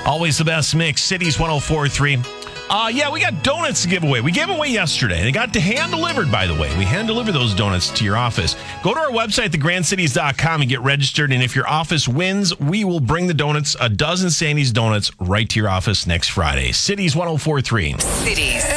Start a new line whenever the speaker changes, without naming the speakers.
Always the best mix. Cities 104.3. Yeah, we got donuts to give away. We gave them away yesterday. They got hand-delivered, by the way. We hand-deliver those donuts to your office. Go to our website, thegrandcities.com, and get registered. And if your office wins, we will bring the donuts, a dozen Sandy's donuts, right to your office next Friday. Cities 104.3.
Cities.